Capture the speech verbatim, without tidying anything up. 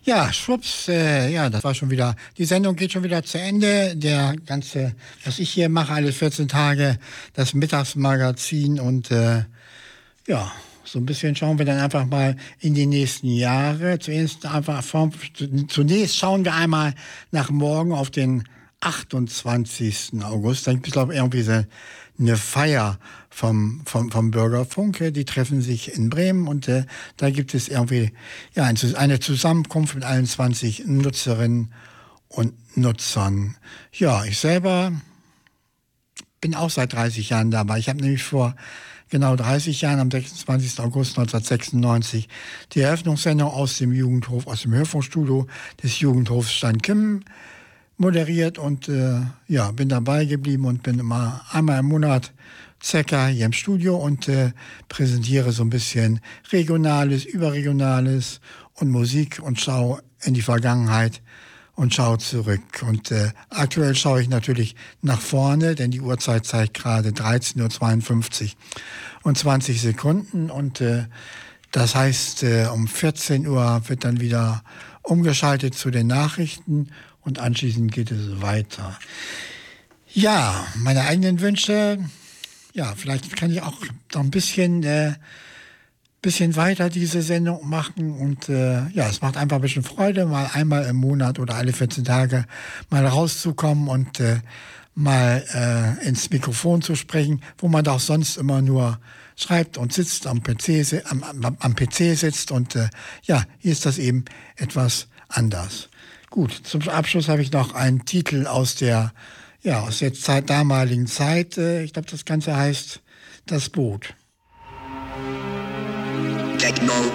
Ja, schwupps, äh, ja, das war schon wieder, die Sendung geht schon wieder zu Ende. Der ganze, was ich hier mache, alle vierzehn Tage, das Mittagsmagazin und äh, ja, so ein bisschen schauen wir dann einfach mal in die nächsten Jahre. Zuerst einfach, zunächst schauen wir einmal nach morgen auf den achtundzwanzigsten August. Da gibt es, glaube ich, irgendwie so eine Feier vom, vom, vom Bürgerfunk. Die treffen sich in Bremen und äh, da gibt es irgendwie ja, eine Zusammenkunft mit allen zwanzig Nutzerinnen und Nutzern. Ja, ich selber bin auch seit dreißig Jahren dabei. Ich habe nämlich vor genau dreißig Jahren, am sechsundzwanzigsten August neunzehnhundertsechsundneunzig, die Eröffnungssendung aus dem Jugendhof, aus dem Hörfunkstudio des Jugendhofs Steinkimmen moderiert und äh, ja, bin dabei geblieben und bin immer einmal im Monat circa hier im Studio und äh, präsentiere so ein bisschen Regionales, Überregionales und Musik und schaue in die Vergangenheit und schaue zurück. Und äh, aktuell schaue ich natürlich nach vorne, denn die Uhrzeit zeigt gerade dreizehn Uhr zweiundfünfzig und zwanzig Sekunden. Und äh, das heißt, äh, um vierzehn Uhr wird dann wieder umgeschaltet zu den Nachrichten und anschließend geht es weiter. Ja, meine eigenen Wünsche, ja, vielleicht kann ich auch noch ein bisschen... Äh, bisschen weiter diese Sendung machen und äh, ja, es macht einfach ein bisschen Freude, mal einmal im Monat oder alle vierzehn Tage mal rauszukommen und äh, mal äh, ins Mikrofon zu sprechen, wo man doch sonst immer nur schreibt und sitzt, am P C, am, am, am P C sitzt und äh, ja, hier ist das eben etwas anders. Gut, zum Abschluss habe ich noch einen Titel aus der, ja, aus der Zeit, damaligen Zeit. Äh, ich glaube, das Ganze heißt Das Boot. Techno.